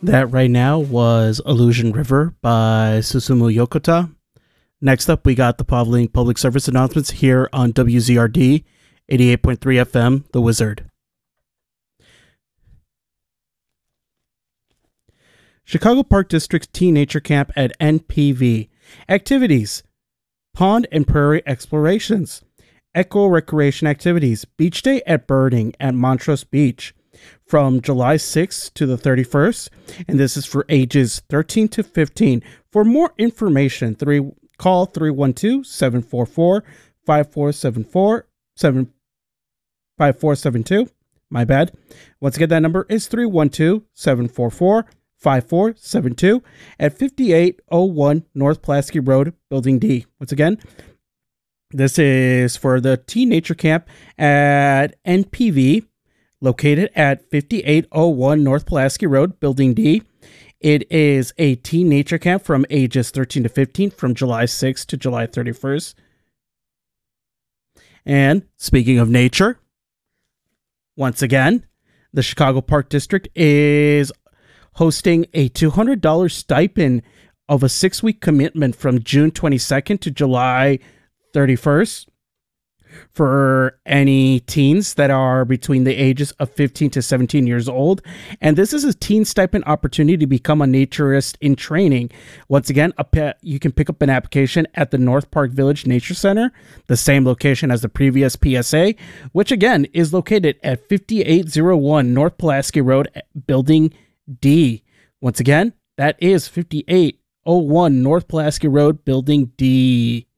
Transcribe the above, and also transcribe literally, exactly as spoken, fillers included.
That right now was Illusion River by Susumu Yokota. Next up, we got the Pavling Public Service Announcements here on W Z R D eighty-eight point three F M, The Wizard. Chicago Park District's Teen Nature Camp at N P V. Activities: Pond and Prairie Explorations, Eco Recreation Activities, Beach Day at Birding at Montrose Beach from July sixth to the thirty-first, and this is for ages thirteen to fifteen. For more information, three call three one two, seven four four, five four seven four, five four seven two. My bad. Once again, that number is three one two, seven four four, five four seven two at fifty-eight oh one North Pulaski Road, Building D. Once again, this is for the Teen Nature Camp at N P V, located at fifty-eight oh one North Pulaski Road, Building D. It is a teen nature camp from ages thirteen to fifteen from July sixth to July thirty-first. And speaking of nature, once again, the Chicago Park District is hosting a two hundred dollars stipend of a six-week commitment from June twenty-second to July thirty-first for any teens that are between the ages of fifteen to seventeen years old. And this is a teen stipend opportunity to become a naturist in training. Once again, a pe- you can pick up an application at the North Park Village Nature Center, the same location as the previous P S A, which again is located at fifty-eight oh one North Pulaski Road, Building D. Once again, that is fifty-eight oh one North Pulaski Road, Building D.